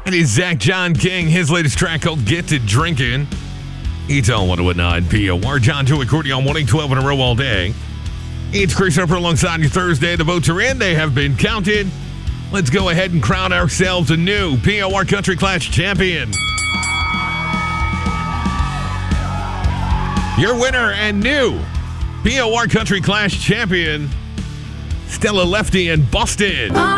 It is Zach John King, his latest track called Get to Drinking. It's all 101.9 POR. John Joey Courtney on 112 in a row all day. It's Chris Harper alongside you Thursday. The votes are in. They have been counted. Let's go ahead and crown ourselves a new POR Country Clash champion. Your winner and new POR Country Clash champion, Stella Lefty in Boston.